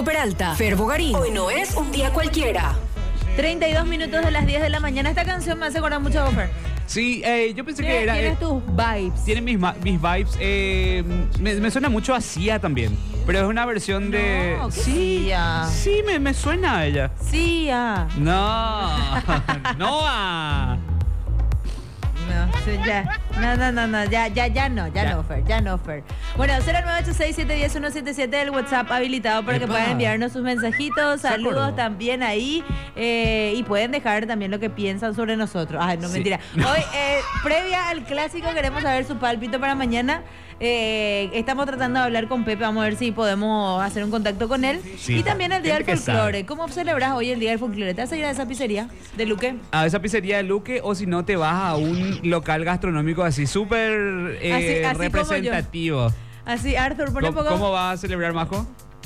Nico Peralta, Fer Bogarín. Hoy no es un día cualquiera. 32 minutos de las 10 de la mañana. Esta canción me hace acordar mucho a Offer. Sí, yo pensé que era... Tienes tus vibes. Tiene mis vibes. Me suena mucho a Sia también. Pero es una versión de... No, ¿qué sí, Sia? sí, me suena a ella. Sí, No, Noah. No, sí, ya. No, ya no, Fer. Bueno, 0986-710-177, el WhatsApp habilitado para que Epa. puedan enviarnos sus mensajitos, Se saludos acordó. también ahí, y pueden dejar también lo que piensan sobre nosotros. Ay, no, Sí. mentira. Hoy, previa al clásico, queremos saber su pálpito para mañana. Estamos tratando de hablar con Pepe, vamos a ver si podemos hacer un contacto con él. Sí. Y también el Día del Gente que Folclore. sabe. ¿Cómo celebras hoy el Día del Folclore? ¿Te vas a ir a esa pizzería de Luque? A esa pizzería de Luque, o si no te vas a un local gastronómico así súper Así como yo. representativo. Así, Arthur, pone un poco... ¿Cómo vas a celebrar, Majo?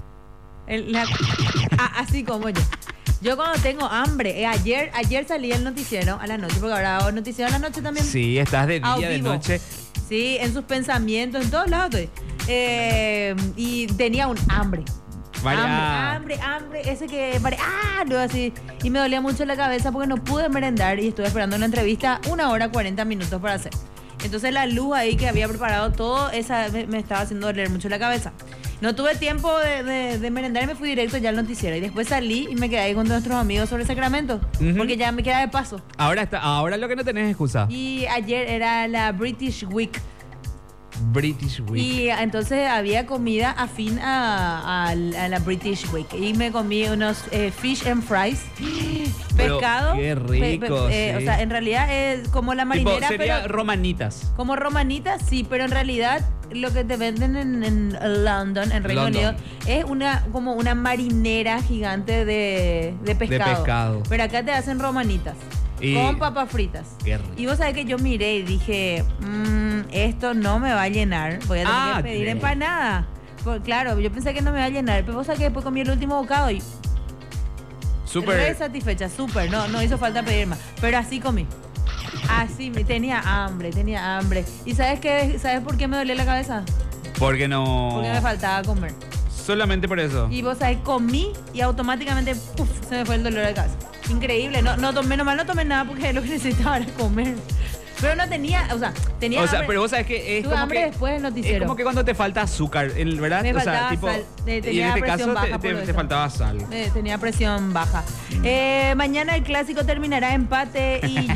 Así como yo. Yo cuando tengo hambre, ayer salí el noticiero a la noche, porque ahora hago noticiero a la noche también. Sí, estás de A día, de vivo. noche. Sí, en sus pensamientos, en todos lados estoy. Y tenía un hambre. Vaya. Hambre, ese que no, así. Y me dolía mucho la cabeza porque no pude merendar y estuve esperando una entrevista 1 hora 40 minutos para hacer. Entonces la luz ahí que había preparado todo, esa me estaba haciendo doler mucho la cabeza. No tuve tiempo de merendar y me fui directo ya al noticiero. Y después salí y me quedé ahí con nuestros amigos sobre Sacramento. Ujú. Porque ya me queda de paso. Ahora lo que no tenés es excusa. Y ayer era la British Week. British Week. Y entonces había comida afín a la British Week. Y me comí unos fish and fries. Pero Pescado. qué rico, sí. O sea, en realidad es como la Tipo, marinera, sería pero romanitas. como romanita, sí, pero en realidad lo que te venden en London, en Reino London. Unido, es como una marinera gigante de pescado. De pescado. Pero acá te hacen romanitas. Y- Con papas fritas. Qué rico. Y vos sabés que yo miré y dije, esto no me va a llenar. Voy a tener que pedir ¿qué? empanada. Claro, yo pensé que no me va a llenar. Pero vos sabés que después comí el último bocado y re Súper. satisfecha, súper. No hizo falta pedir más. Pero así comí. Así, tenía hambre. ¿Y sabes qué? ¿Sabes por qué me dolía la cabeza? Porque no. Porque me faltaba comer. Solamente por eso. Y vos sabés, comí y automáticamente se me fue el dolor de cabeza. Increíble. No tomé nada porque lo que necesitaba era comer. Pero no tenía, tenía O sea, hambre. pero vos sabés que es Tuve como hambre que. después del noticiero. Es como que cuando te falta azúcar, ¿verdad? Me o sea, faltaba tipo. sal. Y en Tenía este presión caso baja por te eso. faltaba sal. Tenía presión baja. Mañana el clásico terminará empate y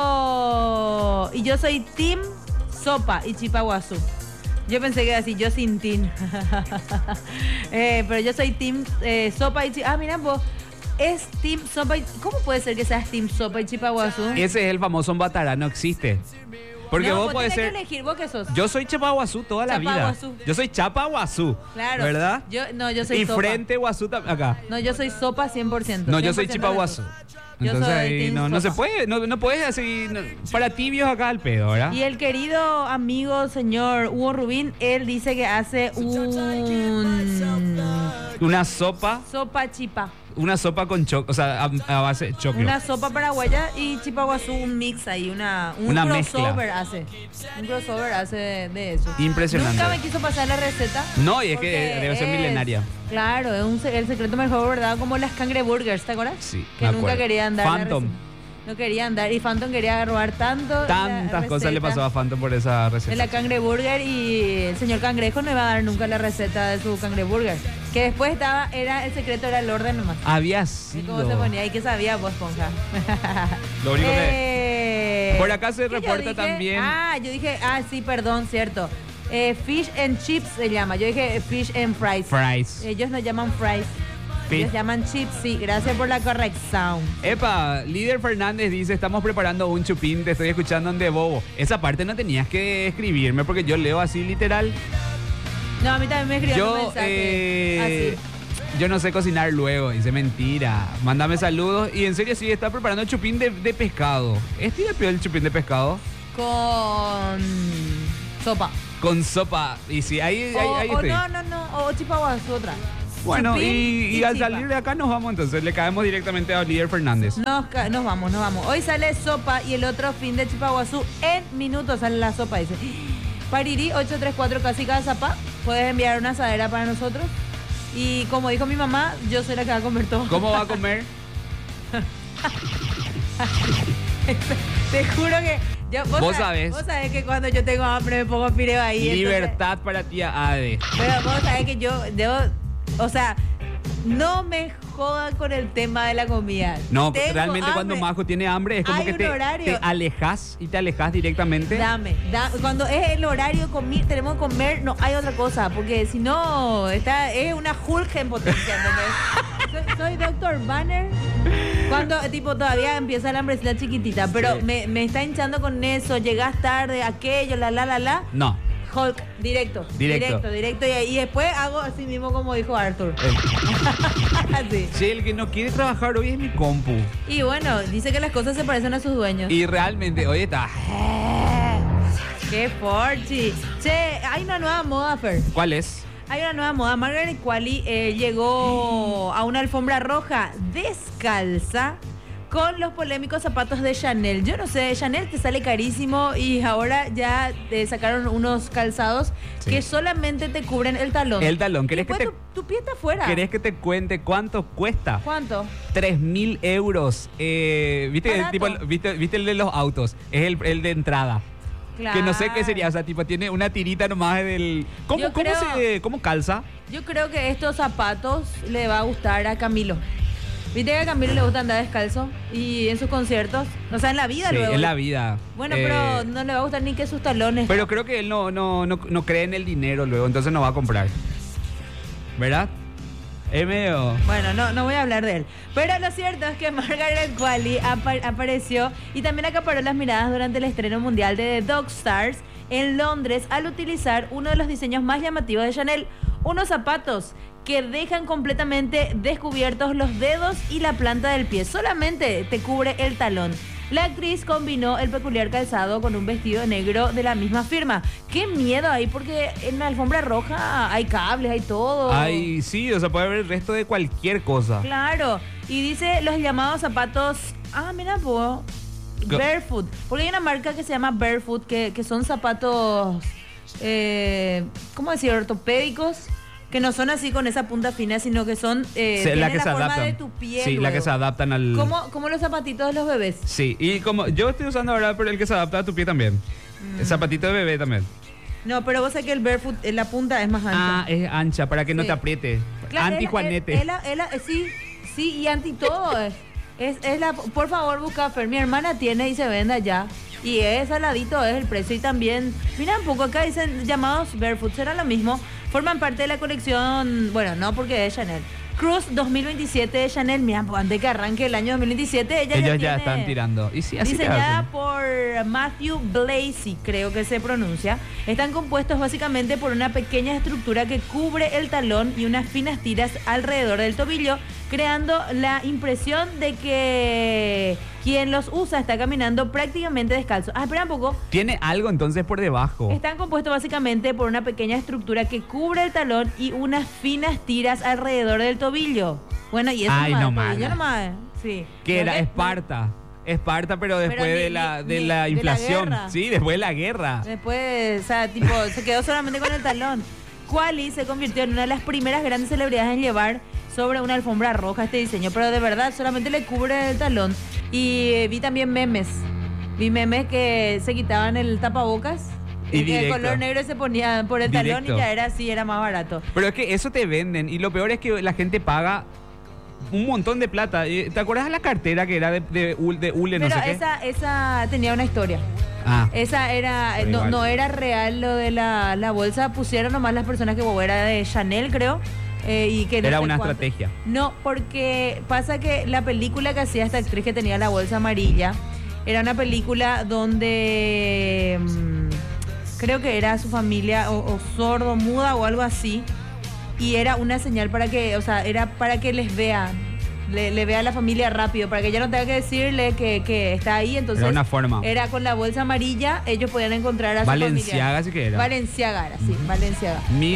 yo soy team sopa y chipaguazú. Yo pensé que era así, yo sin team. Pero yo soy team sopa y chipaguazú. Mira vos, es team sopa y... ¿Cómo puede ser que seas team sopa y chipaguazú? Ese es el famoso Mbatará, no existe. Porque no, vos podés tenés ser. que elegir, ¿vos qué sos? Yo soy Chapaguazú toda la vida. Chapaguazú. Yo soy Chapaguazú. Claro. ¿Verdad? Yo soy Y sopa. frente Guazú acá. No, yo soy sopa 100%. No, yo soy 100% Chipaguazú. Yo Entonces soy ahí team no se sopa. puede, no puedes así. Para tibios acá al pedo, ¿verdad? Y el querido amigo señor Hugo Rubín, él dice que hace Una sopa chipa. con o sea, a base de choclo. Una sopa paraguaya y chipaguazú, un mix ahí, un Una crossover mezcla. hace. Un crossover hace de eso. Impresionante. Nunca me quiso pasar la receta. No, y es porque que debe ser milenaria. Claro, es el secreto mejor, ¿verdad? Como las cangreburgers, ¿te acuerdas? Sí, Que me nunca acuerdo. querían dar Phantom. la receta. No querían dar. Y Phantom quería robar tanto. Tantas cosas le pasó a Phantom por esa de receta. la cangreburger y el señor Cangrejo no iba a dar nunca la receta de su cangreburger. Que después el secreto era el orden nomás. Había Y sido. cómo se ponía y que sabía vos, Esponja. Lo único que. Por acá se ¿qué yo reporta dije? también. Yo dije, sí, perdón, cierto. Fish and chips se llama. Yo dije fish and fries. Fries. Ellos no llaman fries. Fish. Ellos llaman chips, sí. Gracias por la corrección. Epa, líder Fernández dice, estamos preparando un chupín, te estoy escuchando en De Bobo. Esa parte no tenías que escribirme porque yo leo así literal. No, a mí también me escribieron un Yo, mensaje. yo no sé cocinar luego, dice mentira. Mándame saludos. Y en serio, sí, está preparando chupín de pescado. ¿Es el chupín de pescado? Con sopa. Con sopa. Y sí, ahí estoy. O chipaguazú otra. Bueno, Chupín y al chipa. salir de acá nos vamos, entonces le caemos directamente al líder Fernández. Nos vamos. Hoy sale sopa y el otro fin de chipaguazú. En minutos sale la sopa, dice. Pariri 834 casi cada zapa. ¿Puedes enviar una asadera para nosotros? Y como dijo mi mamá, yo soy la que va a comer todo. ¿Cómo va a comer? Te juro que Vos sabés. Vos sabés que cuando yo tengo hambre me pongo pireo ahí. Libertad para tía Ade. Pero vos sabés que yo debo, o sea, no me jodan con el tema de la comida. No, Tengo realmente hambre. cuando Majo tiene hambre es como Hay que un te horario. alejas y te alejas directamente. Cuando es el horario tenemos que comer, no hay otra cosa, porque si no, es una Hulk en potencia, ¿entendés? soy Dr. Banner cuando tipo todavía empieza la hambrecita chiquitita, pero Sí. me está hinchando con eso, llegás tarde, aquello, la. No. Hulk, directo. Y después hago así mismo como dijo Arthur. Así. Sí, el que no quiere trabajar hoy es mi compu. Y bueno, dice que las cosas se parecen a sus dueños. Y realmente, hoy está. ¡Qué forchi! Che, hay una nueva moda, Fer. ¿Cuál es? Hay una nueva moda. Margaret Qualley llegó a una alfombra roja descalza con los polémicos zapatos de Chanel. Yo no sé, Chanel te sale carísimo y ahora ya sacaron unos calzados que solamente te cubren el talón. El talón. ¿Querés que tu pie está afuera. ¿Querés que te cuente cuánto cuesta? ¿Cuánto? 3.000 euros. ¿Viste, el tipo, ¿viste el de los autos? Es el de entrada. Claro. Que no sé qué sería, o sea, tipo, tiene una tirita nomás del... ¿Cómo calza? Yo creo que estos zapatos le va a gustar a Camilo. Viste que a Camilo le gusta andar descalzo y en sus conciertos, o sea, en la vida Sí, luego. en la vida. Bueno, pero no le va a gustar ni que sus talones. Pero creo que él no cree en el dinero luego, entonces no va a comprar. ¿Verdad? Es medio... Bueno, no voy a hablar de él. Pero lo cierto es que Margaret Qualley apareció y también acaparó las miradas durante el estreno mundial de The Dog Stars en Londres al utilizar uno de los diseños más llamativos de Chanel, unos zapatos que dejan completamente descubiertos los dedos y la planta del pie. Solamente te cubre el talón. La actriz combinó el peculiar calzado con un vestido negro de la misma firma. ¡Qué miedo ahí! Porque en la alfombra roja hay cables, hay todo. Ay, sí, o sea, puede haber el resto de cualquier cosa. Claro. Y dice los llamados zapatos... Ah, mira, Barefoot. Porque hay una marca que se llama Barefoot, que son zapatos... ¿cómo decir? Ortopédicos. Que no son así con esa punta fina, sino que son la que la se forma adaptan. de tu piel. Sí, la que se adaptan al... Como los zapatitos de los bebés. Sí, y como yo estoy usando ahora, pero el que se adapta a tu pie también. El zapatito de bebé también. No, pero vos sabés que el barefoot, la punta es más ancha. Ah, es ancha, para que no te apriete. Claro, Anti-Juanete. Sí, y anti todo. Por favor, busca Fer. Mi hermana tiene y se vende allá. Y es saladito, es el precio. Y también, mira un poco, acá dicen llamados barefoot, será lo mismo. Forman parte de la colección, bueno, no porque es Chanel. Cruise 2027 de Chanel. Mira, pues antes que arranque el año 2027, ellos ya están tirando. Y sí, así diseñada por Matthew Blazy, creo que se pronuncia. Están compuestos básicamente por una pequeña estructura que cubre el talón y unas finas tiras alrededor del tobillo, creando la impresión de que quien los usa está caminando prácticamente descalzo. Ah, espera un poco. Tiene algo entonces por debajo. Están compuestos básicamente por una pequeña estructura que cubre el talón y unas finas tiras alrededor del tobillo. Bueno, y eso nomás. Sí. Que era Esparta. Esparta, pero después de la inflación. Sí, después de la guerra. Después, o sea, tipo, se quedó solamente con el talón. Qualley se convirtió en una de las primeras grandes celebridades en llevar sobre una alfombra roja este diseño, pero de verdad solamente le cubre el talón. Y vi también memes. Vi memes que se quitaban el tapabocas y el color negro se ponía por el talón y ya era así, era más barato. Pero es que eso te venden y lo peor es que la gente paga un montón de plata. ¿Te acuerdas de la cartera que era de hule, no sé qué? Pero esa tenía una historia. Ah. Esa era, no era real lo de la bolsa, pusieron nomás las personas que era de Chanel, creo. Y que no era sé una cuánto. estrategia. No, porque pasa que la película que hacía esta actriz que tenía la bolsa amarilla era una película donde creo que era su familia o sordo, muda o algo así. Y era una señal para que, o sea, era para que les vean. Le vea a la familia rápido, para que ella no tenga que decirle que está ahí. Entonces, era una forma. Era con la bolsa amarilla, ellos podían encontrar a su familia. Valenciaga sí que era. Valenciaga era, sí, Valenciaga.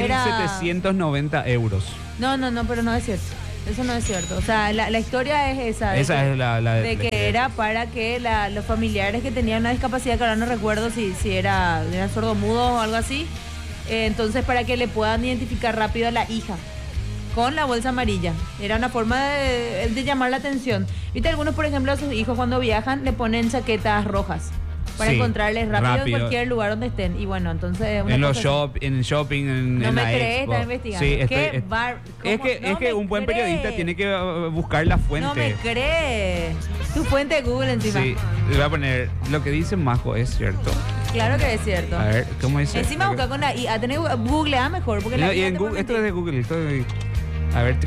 1.790 euros. No, pero no es cierto. Eso no es cierto. O sea, la historia es esa. Esa es la de que era para que los familiares que tenían una discapacidad, que ahora no recuerdo si eran sordomudos o algo así, entonces para que le puedan identificar rápido a la hija. con la bolsa amarilla. Era una forma de llamar la atención. Viste, algunos, por ejemplo, a sus hijos cuando viajan le ponen chaquetas rojas para Sí, encontrarles rápido en rápido. cualquier lugar donde estén. Y bueno, entonces... una En los cosa así. en el shopping, en No en me la crees, expo. estás investigando. Sí, ¿Qué estoy- bar- es cómo? que, No es que me un buen crees. periodista tiene que buscar la fuente. No me crees. Tu fuente de Google encima. Sí, le voy a poner lo que dice Majo, es cierto. Claro que es cierto. A ver, ¿cómo dice? Encima busca con la IA. Tenés googlea mejor. Porque la No, y IA en te puede Google, esto es mentir. de Google. A ver,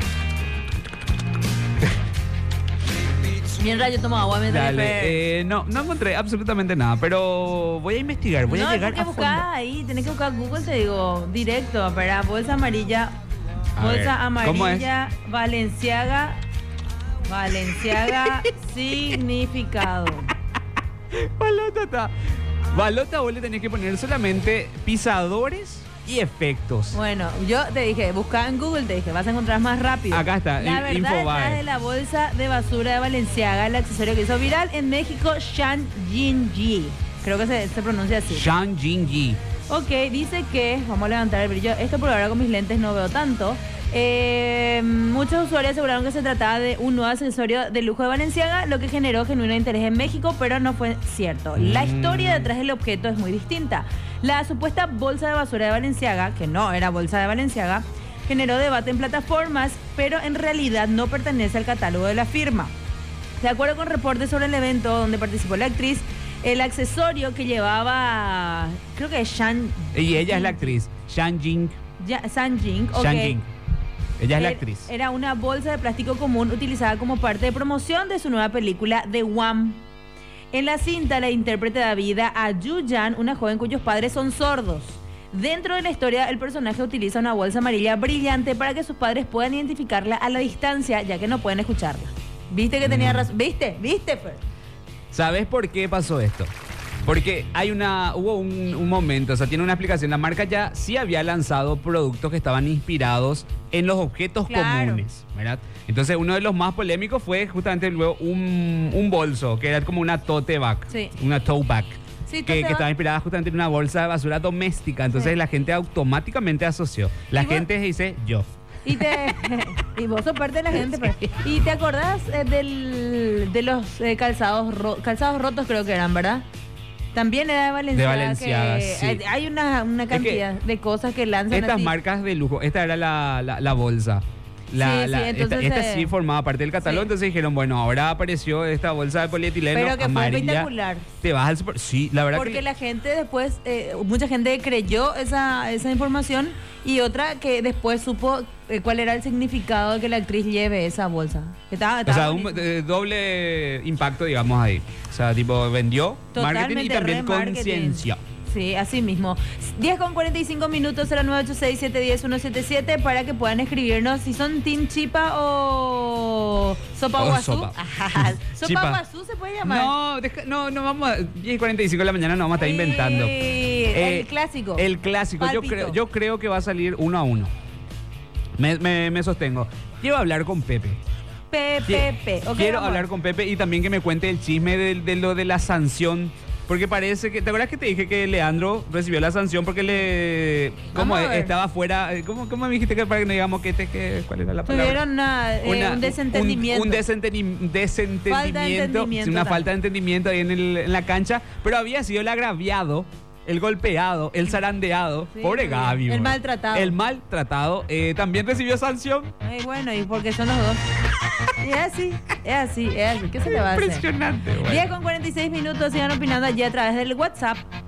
Mientras yo tomo agua mientras dale. No encontré absolutamente nada, pero voy a investigar, voy a no, llegar tienes a que buscar fondo. ahí, tenés que buscar Google, te digo, directo, espera, bolsa amarilla, A ver, ¿cómo es? amarilla, Valenciaga, significado. Balota, vos le tenés que poner solamente pisadores y efectos. Bueno, yo te dije, busca en Google, te dije, vas a encontrar más rápido. Acá está, La verdad Infobae. detrás de la bolsa de basura de Valenciaga, el accesorio que hizo viral en México, Shan Jinji. Creo que se pronuncia así. Shang Jingyi. Ok, dice que, vamos a levantar el brillo, esto por ahora con mis lentes no veo tanto. Muchos usuarios aseguraron que se trataba de un nuevo accesorio de lujo de Balenciaga, lo que generó genuino interés en México, pero no fue cierto. La historia detrás del objeto es muy distinta. La supuesta bolsa de basura de Balenciaga, que no era bolsa de Balenciaga, generó debate en plataformas, pero en realidad no pertenece al catálogo de la firma. De acuerdo con reportes sobre el evento donde participó la actriz, el accesorio que llevaba, creo que es Shan... Y ella es la actriz, Shang Jing. San Jing, ok. Shang Jing. Ella es la actriz. Era una bolsa de plástico común utilizada como parte de promoción de su nueva película The One. En la cinta, la intérprete da vida a Yu Yan, una joven cuyos padres son sordos. Dentro de la historia, el personaje utiliza una bolsa amarilla brillante para que sus padres puedan identificarla a la distancia, ya que no pueden escucharla. ¿Viste que tenía razón? ¿Viste, Fer? ¿Sabes por qué pasó esto? Porque hubo un momento, o sea, tiene una explicación. La marca ya sí había lanzado productos que estaban inspirados en los objetos Claro. comunes, ¿verdad? Entonces, uno de los más polémicos fue justamente luego un bolso, que era como una tote bag, Sí. una tote bag, Sí, que estaba inspirada justamente en una bolsa de basura doméstica. Entonces, Sí. la gente automáticamente asoció. La ¿Y vos? gente dice, yo. Y vos sos parte de la gente. Fer. ¿Y te acordás de los calzados rotos, creo que eran, verdad? También era de Valenciaga. De Valenciaga, que, sí. Hay una cantidad de cosas que lanzan Estas así. marcas de lujo, esta era la bolsa. entonces, esta sí formaba parte del catálogo, sí. entonces dijeron, bueno, ahora apareció esta bolsa de polietileno Pero que fue amarilla. espectacular. Te vas al super... Sí, la verdad Porque que... la gente después, mucha gente creyó esa información y otra que después supo cuál era el significado de que la actriz lleve esa bolsa. Que estaba O sea, buenísimo. doble impacto, digamos, ahí. O sea, tipo, vendió marketing y también remarketing. conciencia. Sí, así mismo. 10:45 será 986-710-177 para que puedan escribirnos si son Team Chipa o Sopa O Guazú. sopa. Sopa Chipa. Guazú se puede llamar. No vamos a... 10:45 de la mañana no vamos a estar inventando. El clásico. El clásico. Pálpito. Yo creo que va a salir 1-1. Me sostengo. Quiero hablar con Pepe. Pepe. Ok, Quiero vamos. hablar con Pepe y también que me cuente el chisme de lo de la sanción. Porque parece que... ¿Te acuerdas que te dije que Leandro recibió la sanción porque le... ¿Cómo Vamos a ver. estaba fuera? ¿Cómo me dijiste que para que no digamos ¿cuál era la palabra? Tuvieron un desentendimiento. Un desentendimiento. Falta de entendimiento Una también. falta de entendimiento ahí en la cancha. Pero había sido el agraviado, el golpeado, el zarandeado. Sí, Pobre sí. Gaby. El bro. maltratado. El maltratado. También recibió sanción. Ay, bueno, y porque son los dos. Y es así. ¿Qué se te va a hacer? Impresionante. Bueno. 10:46, sigan opinando allí a través del WhatsApp